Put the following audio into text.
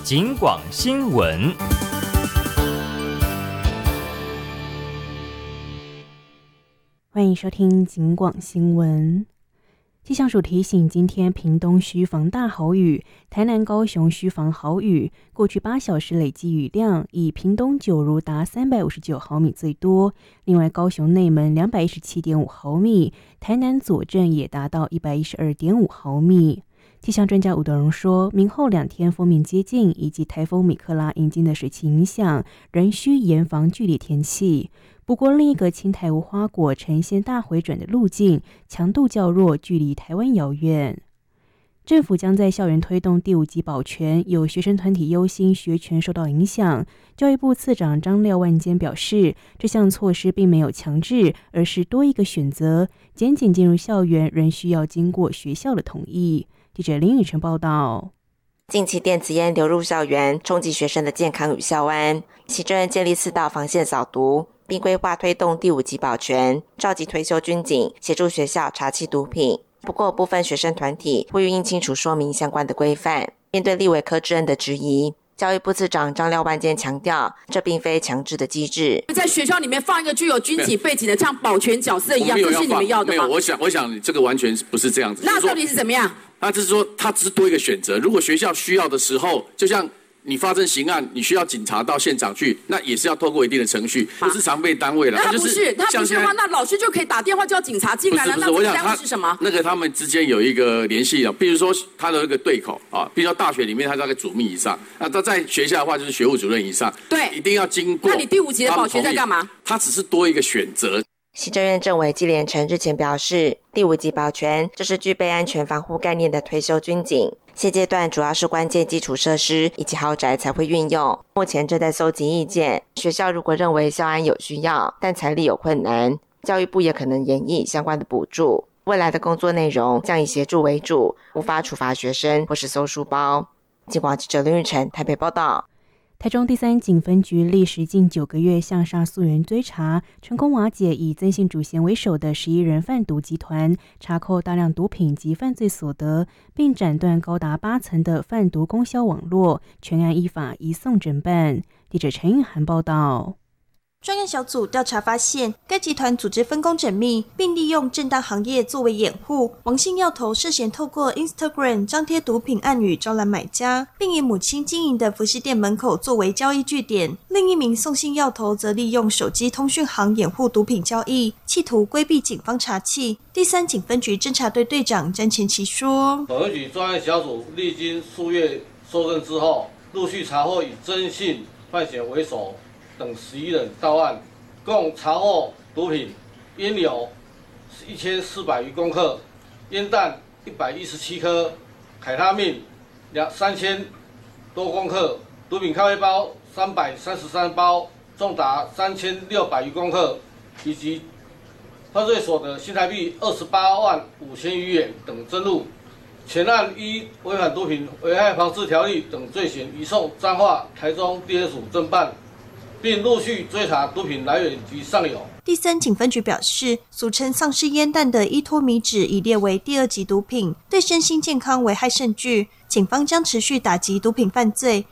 警广新闻。 欢迎收听警广新闻。气象署提醒，今天屏东需防大豪雨，台南、高雄需防豪雨。过去8小时累积雨量，以屏东九如达359毫米最多，另外高雄内门217.5毫米，台南左镇也达到112.5毫米。气象专家吴德荣说，明后2天锋面接近以及台风米克拉引进的水汽影响，仍需严防剧烈天气。不过，另一个青苔无花果呈现大回转的路径，强度较弱，距离台湾遥远。政府将在校园推动第5级保全，有学生团体忧心学权受到影响。教育部次长张廖万坚表示，这项措施并没有强制，而是多一个选择。检警进入校园仍需要经过学校的同意。记者林宇晨报道。 近期电子烟流入校园，冲击学生的健康与校安。行政院建立4道防线扫毒，并规划推动第5级保全，召集退休军警协助学校查缉毒品。不过，部分学生团体呼吁应清楚说明相关的规范。面对立委柯志恩的质疑，教育部次长张廖万坚强调，这并非强制的机制。 在学校里面放一个具有军警背景的，像保全角色一样，这是你们要的吗？ 没有，我想这个完全不是这样子。 那到底是怎么样？ 他只是说，他只是多一个选择。如果学校需要的时候，就像你发生刑案，你需要警察到现场去，那也是要透过一定的程序，不是常备单位了。 那他不是的话，那老师就可以打电话叫警察进来了。那这单位是什么？ 那个他们之间有一个联系的，比如说他的一个对口啊，比如说大学里面他大概主秘以上，那他在学校的话就是学务主任以上， 对， 一定要经过。 那你第5级的保全在干嘛？ 他只是多一个选择。 行政院政委纪连成日前表示，第5级保全就是具备安全防护概念的退休军警，现阶段主要是关键基础设施以及豪宅才会运用，目前正在搜集意见。学校如果认为校安有需要，但财力有困难，教育部也可能研议相关的补助。未来的工作内容将以协助为主，无法处罚学生或是搜书包。警广记者林玉成台北报道。 台中第3警分局历时近9个月向上溯源追查，成功瓦解以曾姓主嫌为首的11人贩毒集团，查扣大量毒品及犯罪所得，并斩断高达8层的贩毒供销网络，全案依法移送侦办。记者陈韵涵报道。 专案小组调查发现，该集团组织分工缜密，并利用正当行业作为掩护。王姓要头涉嫌透过 Instagram 张贴毒品暗语招揽买家，并以母亲经营的服饰店门口作为交易据点。另一名宋姓要头则利用手机通讯行掩护毒品交易，企图规避警方查缉。第3警分局侦查队队长詹前奇说： 本分局专案小组历经数月搜证之后，陆续查获以曾姓范闲为首等11人到案，共查获毒品烟油1400余公克，烟弹117颗，凯他命3000多公克，毒品咖啡包333包，重达3600余公克，以及犯罪所得新台币28万5千余元等侦入。全案依违反毒品危害防治条例等罪嫌移送彰化、台中地检署侦办，并陆续追查毒品来源及上游。 第3警分局表示，俗称丧尸烟弹的依托米酯已列为第2级毒品，对身心健康危害甚巨。警方将持续打击毒品犯罪，